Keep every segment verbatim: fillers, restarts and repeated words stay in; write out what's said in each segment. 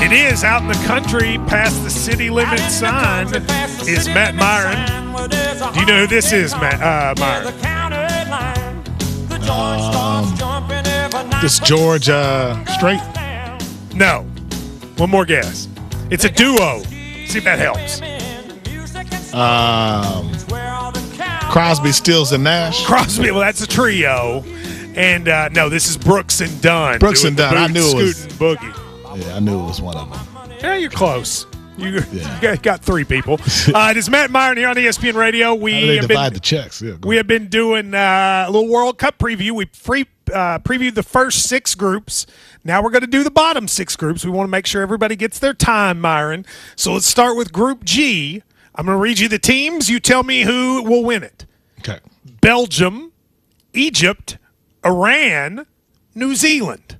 It is out in the country past the city limit sign is Matt Myron. Do you know who this is, Matt uh, Myron? Um, this George uh, Strait? No. One more guess. It's a duo. See if that helps. Um, Crosby, Stills, and Nash. Crosby, well, that's a trio. And uh, no, this is Brooks and Dunn. Brooks and Dunn. I knew it was. Scootin' Boogie. Yeah, I knew it was one of them. Yeah, you're close. You, Yeah. you got, got three people. Uh, it is Matt Myron here on E S P N Radio. We How do they have divide been, the checks? Yeah, go we ahead. have been doing uh, a little World Cup preview. We free uh, previewed the first six groups. Now we're going to do the bottom six groups. We want to make sure everybody gets their time, Myron. So let's start with Group G. I'm going to read you the teams. You tell me who will win it. Okay. Belgium, Egypt, Iran, New Zealand.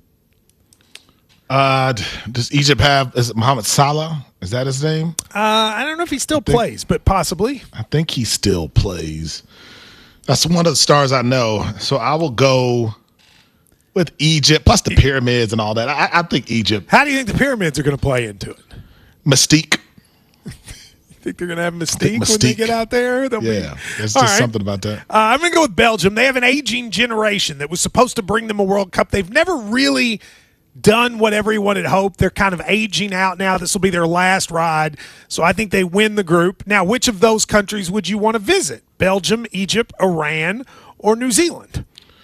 Uh, does Egypt have, is it Mohamed Salah? Is that his name? Uh, I don't know if he still plays, but possibly. I think he still plays. That's one of the stars I know. So I will go with Egypt, plus the pyramids and all that. I, I think Egypt. How do you think the pyramids are going to play into it? Mystique. Think they're going to have mystique, think when they mystique. get out there? They'll be- Yeah, there's All just right. something about that. Uh, I'm going to go with Belgium. They have an aging generation that was supposed to bring them a World Cup. They've never really done what everyone had hoped. They're kind of aging out now. This will be their last ride. So I think they win the group. Now, which of those countries would you want to visit? Belgium, Egypt, Iran, or New Zealand?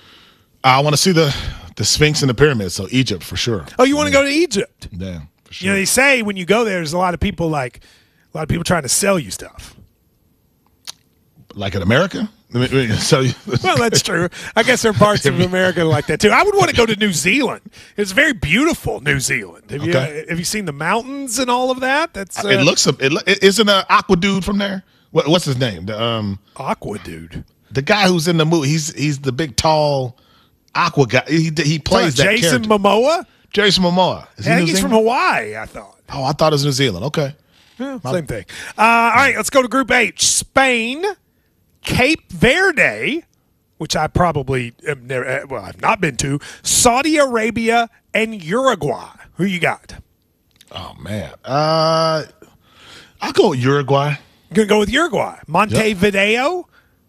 I want to see the, the Sphinx and the pyramids, so Egypt for sure. Oh, you want to go to Egypt? Yeah, for sure. You know, they say when you go there, there's a lot of people like a lot of people trying to sell you stuff. Like in America? I mean, I mean, so Well, that's true. I guess there are parts of America like that too. I would want to go to New Zealand. It's very beautiful, New Zealand. Have you Okay. have you seen the mountains and all of that? That's uh, it looks. It, lo- isn't an Aqua dude from there? What, what's his name? The um Aqua dude. the guy who's in the movie. He's he's the big tall Aqua guy. He he plays that Jason character. Momoa. Jason Momoa. Is he I New think he's from Zealand? Hawaii. I thought. Oh, I thought it was New Zealand. Okay. Yeah, same thing. Uh, all right, let's go to Group H. Spain, Cape Verde, which I probably am never, uh, well, I've not been to, Saudi Arabia, and Uruguay. Who you got? Oh man. Uh, I'll go with Uruguay. You're going to go with Uruguay. Montevideo,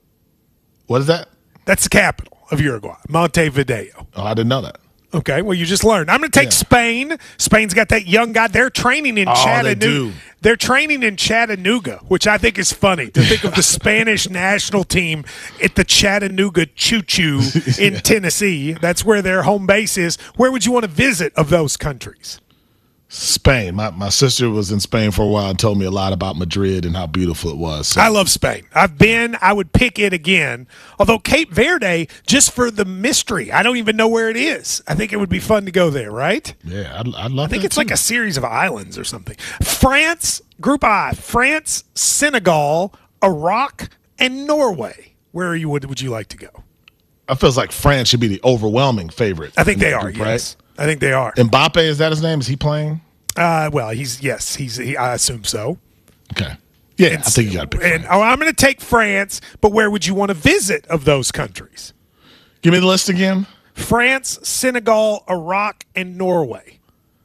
What is that? that's the capital of Uruguay. Montevideo. Oh, I didn't know that. Okay, well, you just learned. I'm going to take Yeah. Spain. Spain's got that young guy. They're training in Oh, they Chattanooga. do. They're training in Chattanooga, which I think is funny to think of the Spanish national team at the Chattanooga Choo Choo in Tennessee. That's where their home base is. Where would you want to visit of those countries? Spain. My my sister was in Spain for a while and told me a lot about Madrid and how beautiful it was. So. I love Spain. I've been. I would pick it again. Although Cape Verde, just for the mystery, I don't even know where it is. I think it would be fun to go there, right? yeah, I'd, I'd love. I think it's like a series of islands or something. France, Group I, France, Senegal, Iraq, and Norway. Where are you? Would, would you like to go? I feels like France should be the overwhelming favorite. I think in they that are. group, Yes, I think they are. Right? Mbappe, is that his name? Is he playing? Uh, well, he's yes, he's. He, I assume so. Okay. Yeah, I think you got to pick. And France. oh, I'm going to take France. But where would you want to visit of those countries? Give me the list again. France, Senegal, Iraq, and Norway.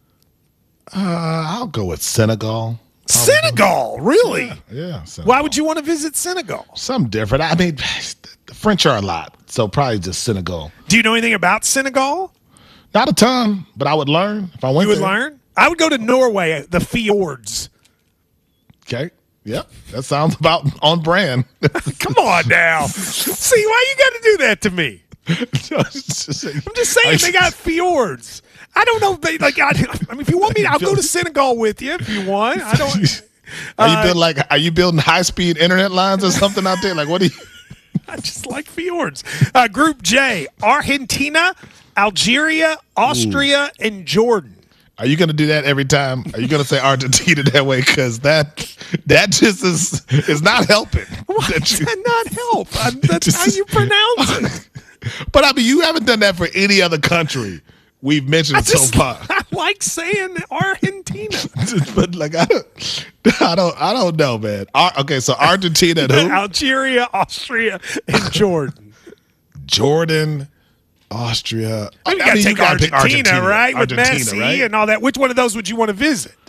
Uh, I'll go with Senegal. Senegal, really? Yeah. Senegal. Why would you want to visit Senegal? Something different. I mean, the French are a lot, so probably just Senegal. Do you know anything about Senegal? Not a ton, but I would learn if I went You would there. learn. I would go to Norway, the fjords. Okay. Yep. That sounds about on brand. Come on now. See, why you got to do that to me? I'm just saying they got fjords. I don't know. If they like. I, I mean, if you want me, I'll go to Senegal with you if you want. I don't. Are you Uh, building like? Are you building high speed internet lines or something out there? Like, what do you? I just like fjords. Uh, Group J: Argentina, Algeria, Austria, and Jordan. Are you going to do that every time? Are you going to say Argentina that way? Because that that just is is not helping. Why That does you- that not help? I, that's how you pronounce it. But I mean, you haven't done that for any other country we've mentioned I so just far. I like saying Argentina. But like, I don't, I don't, I don't know, man. Ar- okay, so Argentina and who? Algeria, Austria, and Jordan. Jordan, Austria. I mean, you I got to mean, take gotta pick Argentina, right? With Argentina, Messi right? and all that. Which one of those would you want to visit?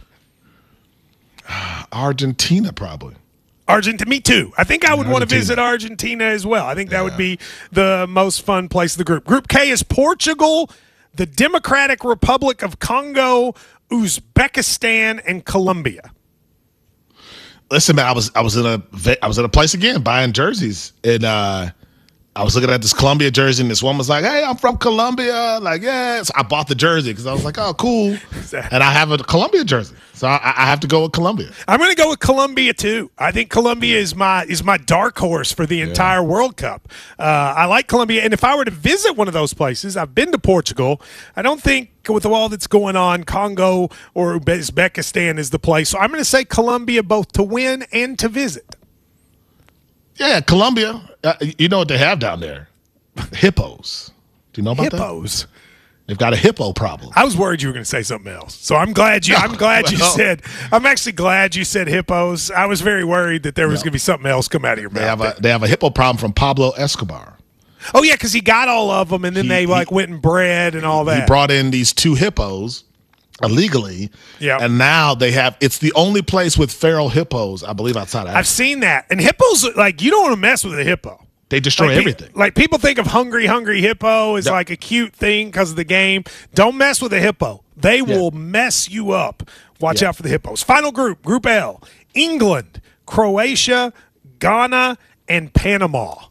Argentina, probably. Argentina, me too. I think I would want to Argentina. visit Argentina as well. I think that would be the most fun place of the group. Group K is Portugal, the Democratic Republic of Congo, Uzbekistan, and Colombia. Listen, man, I was I was in a I was in a place again buying jerseys, and uh, I was looking at this Colombia jersey, and this woman was like, "Hey, I'm from Colombia." Like, yeah, so I bought the jersey because I was like, "Oh, cool," and I have a Colombia jersey, so I, I have to go with Colombia. I'm going to go with Colombia too. I think Colombia is my is my dark horse for the entire World Cup. Uh, I like Colombia, and if I were to visit one of those places, I've been to Portugal. I don't think with all that's going on, Congo or Uzbekistan is the place. So I'm going to say Colombia both to win and to visit. Yeah, Colombia. Uh, you know what they have down there? Hippos. Do you know about that? Hippos. They've got a hippo problem. I was worried you were going to say something else. So I'm glad you I'm glad you Well. said I'm actually glad you said hippos. I was very worried that there was No. going to be something else come out of your They mouth. have a they have a hippo problem from Pablo Escobar. Oh yeah, cuz he got all of them and then He- they he- like went and bred and all that. He brought in these two hippos illegally. Yeah. And now they have it's the only place with feral hippos, I believe, outside of I've Africa. seen that. And hippos like you don't want to mess with a hippo. They destroy Like, pe- everything. like people think of hungry, hungry hippo as Yep. like a cute thing because of the game. Don't mess with a hippo. They will mess you up. Watch Yeah. out for the hippos. Final group, Group L: England, Croatia, Ghana, and Panama.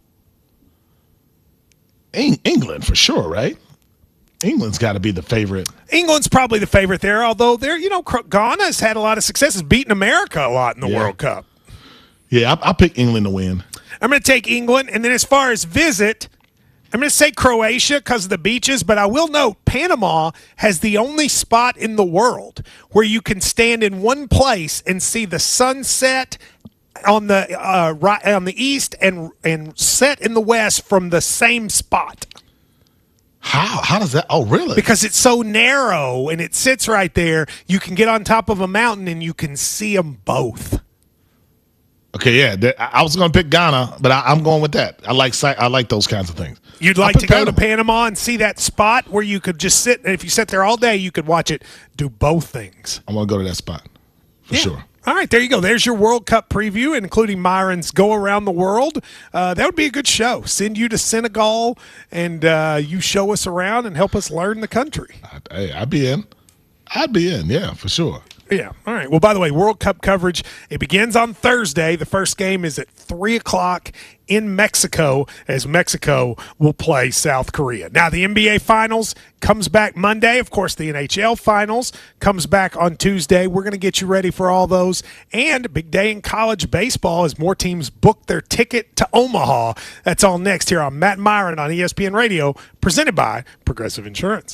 Eng- England for sure, right? England's got to be the favorite. England's probably the favorite there, although they're you know Cro- Ghana's had a lot of successes, beating America a lot in the Yeah. World Cup. Yeah, I- I'll pick England to win. I'm going to take England, and then as far as visit, I'm going to say Croatia because of the beaches, but I will note Panama has the only spot in the world where you can stand in one place and see the sunset on the uh, right on the east and and set in the west from the same spot How? How does that? Oh, really? because it's so narrow and it sits right there. You can get on top of a mountain and you can see them both. Okay, yeah. th- I I was going to pick Ghana, but I, I'm going with that. I like si- I like those kinds of things. You'd I'll like pick to go to Panama. Panama and see that spot where you could just sit, and if you sit there all day, you could watch it do both things. I'm going to go to that spot for Yeah. sure. All right, there you go. There's your World Cup preview, including Myron's Go Around the World. Uh, that would be a good show. Send you to Senegal, and uh, you show us around and help us learn the country. I'd, hey, I'd be in. I'd be in. Yeah, for sure. Yeah. All right. Well, by the way, World Cup coverage, it begins on Thursday. The first game is at three o'clock in Mexico as Mexico will play South Korea. Now, the N B A Finals comes back Monday. Of course, the N H L Finals comes back on Tuesday. We're going to get you ready for all those. And a big day in college baseball as more teams book their ticket to Omaha. That's all next here on Matt and Myron on E S P N Radio, presented by Progressive Insurance.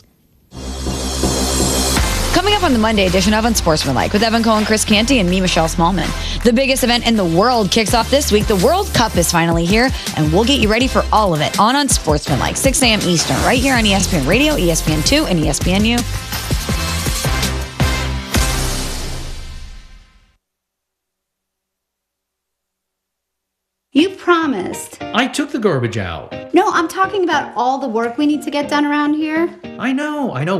Coming up on the Monday edition of Unsportsmanlike with Evan Cohen, Chris Canty, and me, Michelle Smallman. The biggest event in the world kicks off this week. The World Cup is finally here, and we'll get you ready for all of it on Unsportsmanlike, six a.m. Eastern, right here on E S P N Radio, E S P N two, and E S P N U. You promised. I took the garbage out. No, I'm talking about all the work we need to get done around here. I know, I know.